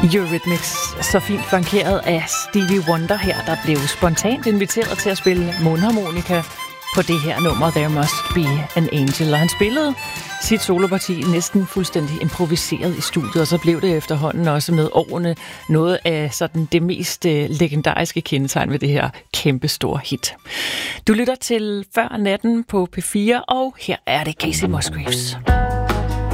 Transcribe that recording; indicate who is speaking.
Speaker 1: Eurythmics, så fint flankeret af Stevie Wonder her, der blev spontant inviteret til at spille mundharmonika på det her nummer, There Must Be an Angel. Og han spillede sit soloparti næsten fuldstændig improviseret i studiet, og så blev det efterhånden også med årene noget af sådan det mest legendariske kendetegn ved det her kæmpestore hit. Du lytter til Før Natten på P4, og her er det Kacey Musgraves.